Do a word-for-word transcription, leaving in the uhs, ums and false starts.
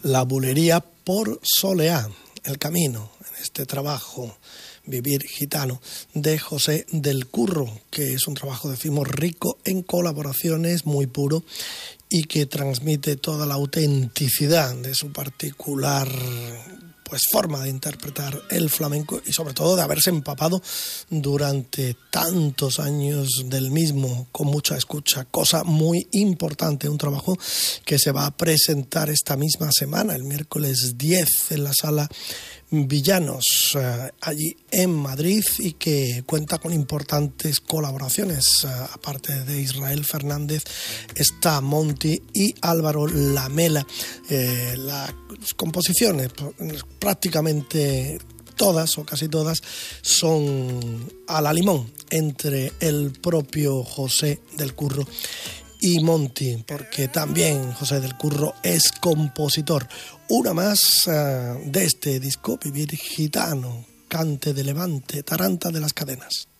La bulería por Soleá, el camino, en este trabajo Vivir Gitano de José del Curro, que es un trabajo, decimos, rico en colaboraciones, muy puro y que transmite toda la autenticidad de su particular pues forma de interpretar el flamenco y sobre todo de haberse empapado durante tantos años del mismo con mucha escucha, cosa muy importante, un trabajo que se va a presentar esta misma semana, el miércoles diez en la Sala Villanos, eh, allí en Madrid, y que cuenta con importantes colaboraciones. Eh, aparte de Israel Fernández, está Monti y Álvaro Lamela. Eh, las composiciones, prácticamente todas o casi todas, son a la limón entre el propio José del Curro y Monti, porque también José del Curro es compositor. Una más uh, de este disco, Vivir Gitano, Cante de Levante, Taranta de las Cadenas.